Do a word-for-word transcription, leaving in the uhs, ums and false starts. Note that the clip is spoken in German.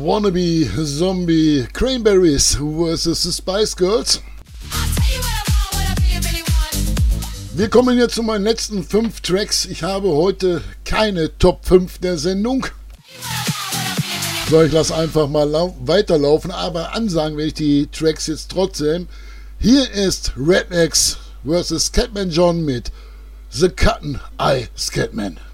Wannabe Zombie Cranberries versus the Spice Girls. Wir kommen jetzt zu meinen letzten fünf Tracks. Ich habe heute keine Top fünf der Sendung. So, ich lasse einfach mal lau- weiterlaufen, aber ansagen werde ich die Tracks jetzt trotzdem. Hier ist Rednecks versus Scatman John mit The Cotton Eye Scatman.